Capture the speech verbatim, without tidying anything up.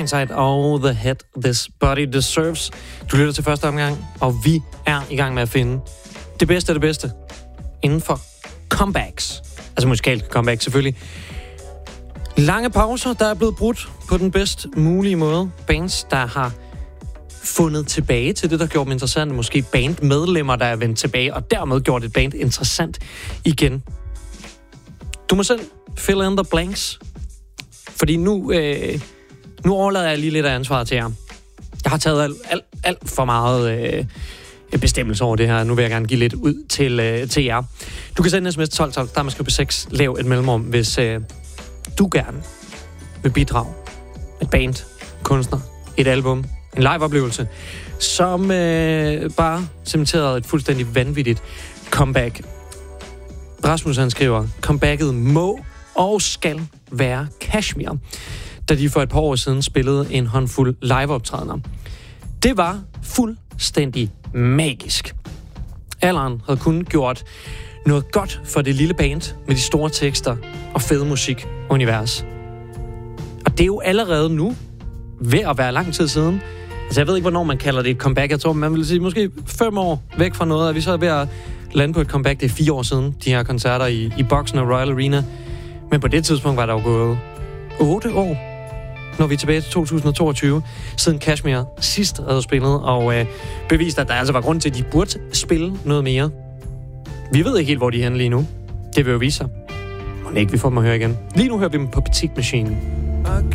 Blindside og The Head This Body Deserves. Du lytter til første omgang, og vi er i gang med at finde det bedste af det bedste inden for comebacks. Altså musikalske comebacks selvfølgelig. Lange pauser, der er blevet brudt på den bedst mulige måde. Bands, der har fundet tilbage til det, der gjorde dem interessante. Måske bandmedlemmer, der er vendt tilbage, og dermed gjort et band interessant igen. Du må selv fill in the blanks. Fordi nu, øh, nu overlader jeg lige lidt af ansvaret til jer. Jeg har taget alt, alt, alt for meget øh, bestemmelse over det her. Nu vil jeg gerne give lidt ud til, øh, til jer. Du kan sende sms tolv tolv, der er man skrive på seks. Lav et mellemrum, hvis øh, du gerne vil bidrage. Et band, kunstner, et album, en liveoplevelse, som øh, bare cementerede et fuldstændig vanvittigt comeback. Rasmus han skriver, comebacket må og skal være Kashmir, da de for et par år siden spillede en håndfuld liveoptrædener. Det var fuldstændig magisk. Alderen havde kun gjort noget godt for det lille band med de store tekster og fede musikunivers. Og det er jo allerede nu ved at være lang tid siden. Altså jeg ved ikke, hvornår man kalder det et comeback. Jeg tror, man vil sige måske fem år væk fra noget. Er vi så ved at lande på et comeback? Det er fire år siden, de her koncerter i, i Boxen og Royal Arena. Men på det tidspunkt var der jo gået otte år, når vi er tilbage til to tusind og toogtyve, siden Kashmir sidst havde spillet, og øh, bevist, at der altså var grund til, at de burde spille noget mere. Vi ved ikke helt, hvor de er henne lige nu. Det vil jo vise sig. Må ikke, vi får dem at høre igen. Lige nu hører vi dem på Petit Machine.